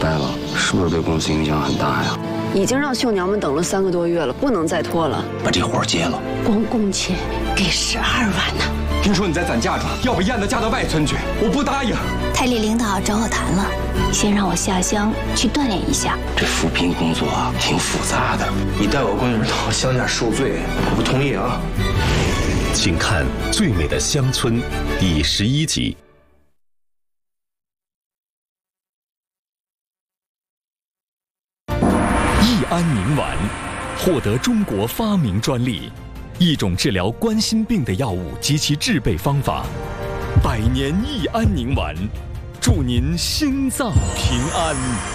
了，是不是对公司影响很大呀？ 已经让绣娘们等了3个多月了，不能再拖了。 把这活接了， 光工钱给12万呢。 听说你在攒嫁妆，要把燕子嫁到外村去，我不答应。 台里领导找我谈了，先让我下乡去锻炼一下。 这扶贫工作啊，挺复杂的。 你带我闺女到乡下受罪，我不同意啊！ 请看《最美的乡村》第11集。益安宁丸获得中国发明专利，一种治疗冠心病的药物及其制备方法。100年益安宁丸，祝您心脏平安。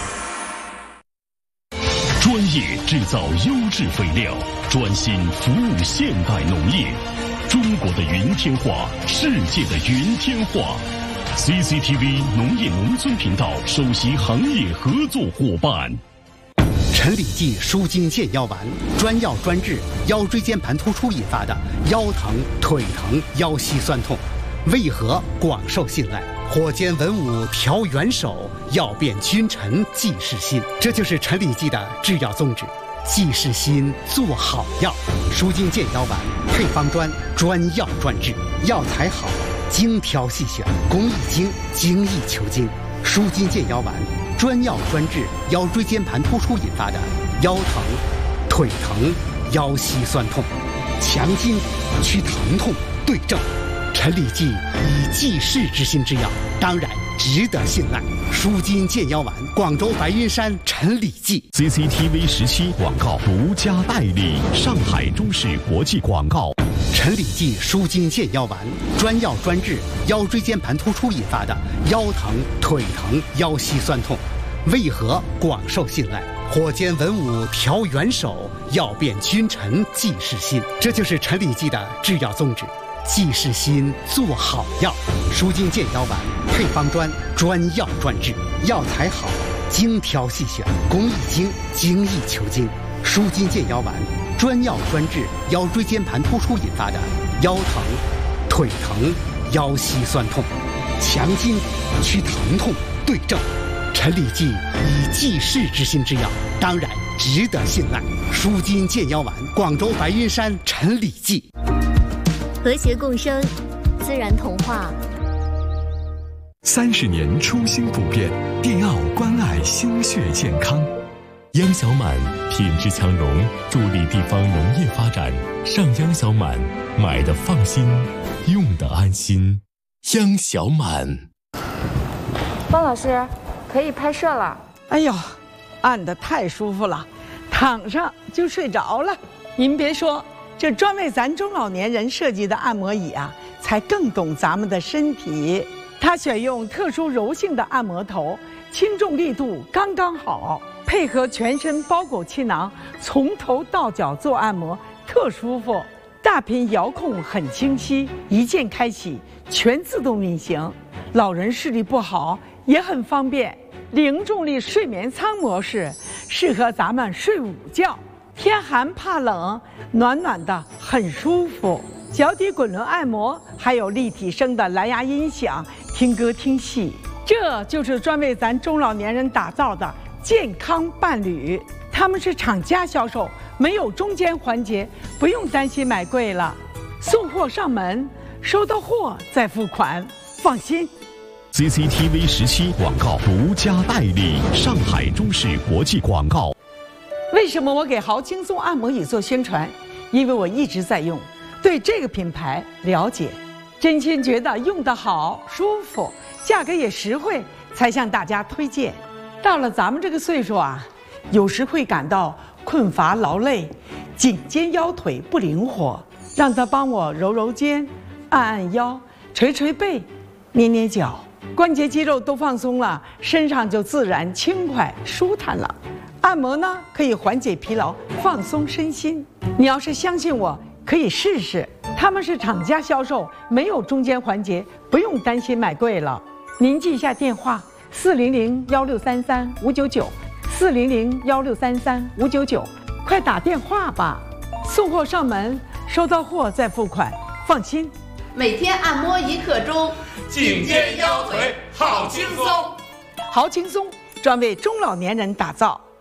专业制造优质肥料，专心服务现代农业。中国的云天化，世界的云天化。CCTV 农业农村频道首席行业合作伙伴。 陈李济舒筋健腰丸，专药专治腰椎间盘突出引发的腰疼、腿疼、腰膝酸痛，为何广受信赖？火尖文武调元首，药变君臣济世心。这就是陈李济的制药宗旨，济世心，做好药。舒筋健腰丸配方专，专药专治，药材好，精挑细选，工艺精，精益求精。舒筋健腰丸专药专治腰椎间盘突出引发的腰疼、腿疼、腰膝酸痛，强筋去疼痛，对症。陈李济以济世之心之药，当然值得信赖。舒筋健腰丸，广州白云山陈李济。 CCTV 17广告独家代理，上海中视国际广告。 陈李济舒筋健腰丸，专药专治腰椎间盘突出引发的腰疼、腿疼、腰膝酸痛，为何广受信赖？火尖文武调元首，药变君臣济世心。这就是陈李济的制药宗旨，济世心，做好药。舒筋健腰丸配方专，专药专治，药材好，精挑细选，工艺精，精益求精。舒筋健腰丸专药专治腰椎间盘突出引发的腰疼、腿疼、腰膝酸痛，强筋去疼痛，对症。陈李济以济世之心之药，当然值得信赖。舒筋健腰丸，广州白云山陈李济。 和谐共生，自然童话。 30年初心不变，电奥关爱心血健康。央小满品质强融，助力地方农业发展。上央小满，买的放心，用的安心。央小满。 方老师，可以拍摄了。 哎呦，按得太舒服了，躺上就睡着了。您别说，这专为咱中老年人设计的按摩椅啊，才更懂咱们的身体。它选用特殊柔性的按摩头，轻重力度刚刚好，配合全身包裹气囊，从头到脚做按摩，特舒服。大屏遥控很清晰，一键开启，全自动运行。老人视力不好也很方便。零重力睡眠舱模式，适合咱们睡午觉，天寒怕冷，暖暖的很舒服。脚底滚轮按摩，还有立体声的蓝牙音响，听歌听戏。这就是专为咱中老年人打造的健康伴侣。他们是厂家销售，没有中间环节，不用担心买贵了。送货上门，收到货再付款，放心。 CCTV 17广告独家代理，上海中视国际广告。 为什么我给豪轻松按摩椅做宣传？因为我一直在用，对这个品牌了解，真心觉得用得好、舒服，价格也实惠，才向大家推荐。到了咱们这个岁数啊，有时会感到困乏劳累，颈肩腰腿不灵活，让他帮我揉揉肩，按按腰，捶捶背，捏捏脚，关节肌肉都放松了，身上就自然轻快舒坦了。按摩呢，可以缓解疲劳，放松身心。你要是相信我，可以试试。他们是厂家销售，没有中间环节，不用担心买贵了。您记一下电话：400-1633-599，400-1633-599，快打电话吧。送货上门，收到货再付款，放心。 每天按摩1刻钟， 颈肩腰腿好轻松。 好轻松， 专为中老年人打造。